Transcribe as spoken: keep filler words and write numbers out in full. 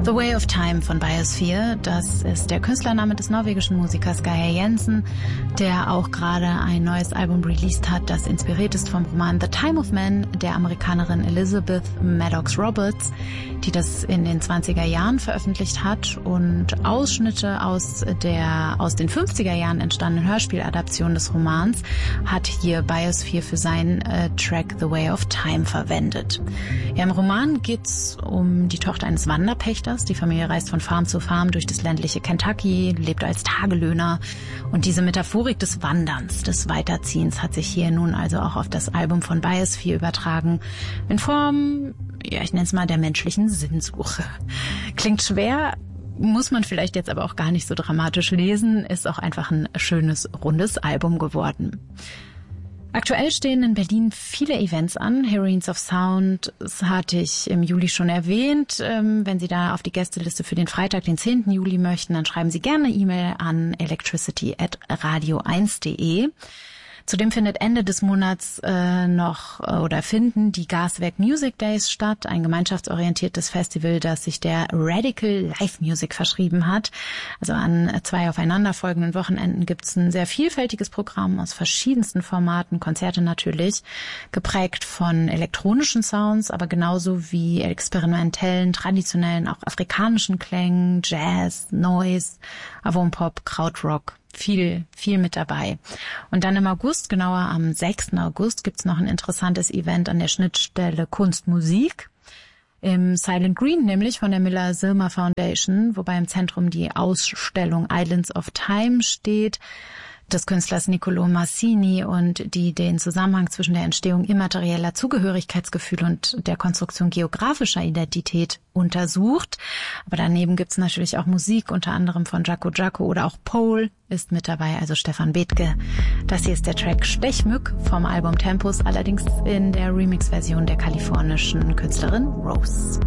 The Way of Time von Biosphere, das ist der Künstlername des norwegischen Musikers Geir Jensen, der auch gerade ein neues Album released hat, das inspiriert ist vom Roman The Time of Man der Amerikanerin Elizabeth Maddox Roberts, die das in den zwanziger Jahren veröffentlicht hat und Ausschnitte aus der aus den fünfziger Jahren entstandenen Hörspieladaption des Romans hat hier Biosphere für seinen äh, Track The Way of Time verwendet. Ja, im Roman geht's um die Tochter eines Wanderpächters. Die Familie reist von Farm zu Farm durch das ländliche Kentucky, lebt als Tagelöhner. Und diese Metaphorik des Wanderns, des Weiterziehens hat sich hier nun also auch auf das Album von Biosphere übertragen. In Form, ja, ich nenne es mal der menschlichen Sinnsuche. Klingt schwer, muss man vielleicht jetzt aber auch gar nicht so dramatisch lesen, ist auch einfach ein schönes, rundes Album geworden. Aktuell stehen in Berlin viele Events an. Heroines of Sound, das hatte ich im Juli schon erwähnt. Wenn Sie da auf die Gästeliste für den Freitag, den zehnten Juli möchten, dann schreiben Sie gerne eine E-Mail an electricity at radio eins punkt de. Zudem findet Ende des Monats äh, noch äh, oder finden die Gaswerk Music Days statt, ein gemeinschaftsorientiertes Festival, das sich der Radical Live Music verschrieben hat. Also an zwei aufeinanderfolgenden Wochenenden gibt es ein sehr vielfältiges Programm aus verschiedensten Formaten, Konzerte natürlich, geprägt von elektronischen Sounds, aber genauso wie experimentellen, traditionellen, auch afrikanischen Klängen, Jazz, Noise, Avantpop, Krautrock. Viel, viel mit dabei. Und dann im August, genauer am sechsten August, gibt's noch ein interessantes Event an der Schnittstelle Kunst-Musik im Silent Green, nämlich von der Miller-Silmer Foundation, wobei im Zentrum die Ausstellung Islands of Time steht, des Künstlers Niccolo Massini und die den Zusammenhang zwischen der Entstehung immaterieller Zugehörigkeitsgefühle und der Konstruktion geografischer Identität untersucht. Aber daneben gibt's natürlich auch Musik, unter anderem von Jaco Jaco oder auch Pole ist mit dabei, also Stefan Bethke. Das hier ist der Track Stechmück vom Album Tempus, allerdings in der Remix-Version der kalifornischen Künstlerin Rose.